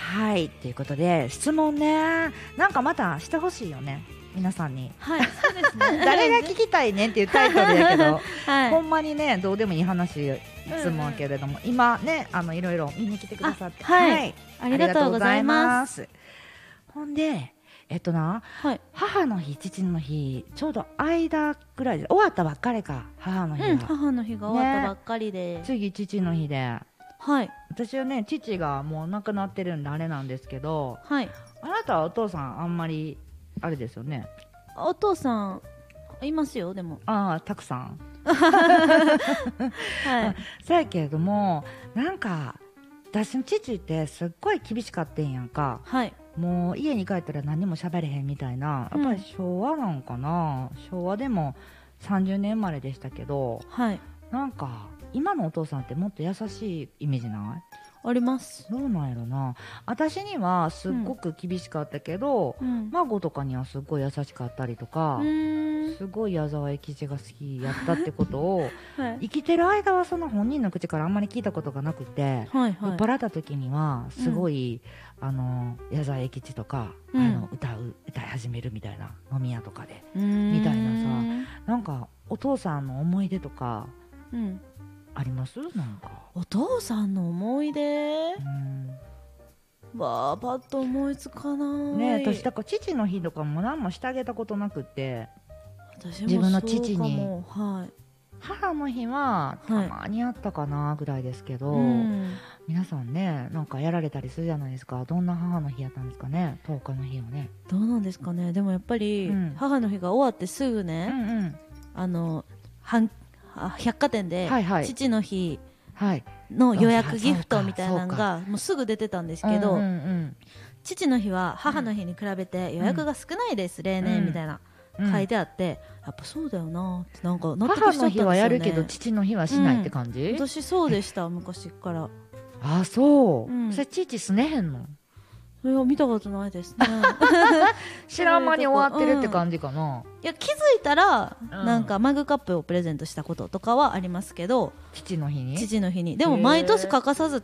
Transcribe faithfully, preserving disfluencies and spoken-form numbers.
はいということで質問ねなんかまたしてほしいよね皆さんに。 はいそうですね誰が聞きたいねんっていうタイトルやけど、 はい、 ほんまにねどうでもいい話いつもけれども、うんうん、今ねあのいろいろ見に来てくださってはい、はい、ありがとうございます。 ほんでえっとな、はい、母の日父の日ちょうど間ぐらいで終わったばっかりか母の日が、 うん、母の日が終わったばっかりで、 ね、次父の日で、 はい、 私はね父がもう亡くなってるんであれなんですけど、 はい、 あなたはお父さんあんまりあれですよね。 お父さんいますよでもああたくさんはいそうやけれどもなんか私の父ってすっごい厳しかってんやんか、 はい、 もう家に帰ったら何も喋れへんみたいな、やっぱり昭和なんかな、うん、昭和でもさんじゅうねん生まれでしたけど、 はい、 なんか今のお父さんってもっと優しいイメージない？ あります。 どうなんやろな。私にはすっごく厳しかったけど、うん、孫とかにはすっごい優しかったりとか、すごい矢沢永吉が好きやったってことを、はい、生きてる間はその本人の口からあんまり聞いたことがなくて、はいはい、酔っ払った時にはすごい、うん、あの矢沢永吉とか、うん、あの歌う歌い始めるみたいな飲み屋とかでみたいなさ、なんかお父さんの思い出とか、うん、あります？なんかお父さんの思い出、うん、わあパッと思いつかないね。私だから父の日とかも何もしてあげたことなくて、 私も自分の父に、はい、 母の日はたまにあったかなぐらいですけど、はい、うん、皆さんねなんかやられたりするじゃないですか。どんな母の日やったんですかね、とおかの日はね。 どうなんですかね。でもやっぱり、うん、母の日が終わってすぐね、うんうん、あの半百貨店で父の日の予約ギフトみたいなのがもうすぐ出てたんですけど、父の日は母の日に比べて予約が少ないです、例年みたいな書いてあって、やっぱそうだよなってなんか納得しちゃったんですよね。 母の日はやるけど父の日はしないって感じ？ 私そうでした昔から。 あ、そう、それ父すねへんの？ いや見たことないですね知らん間に終わってるって感じかな、 うん、いや気づいたら、うん、なんかマグカップをプレゼントしたこととかはありますけど、 父の日に父の日にでも毎年欠かさず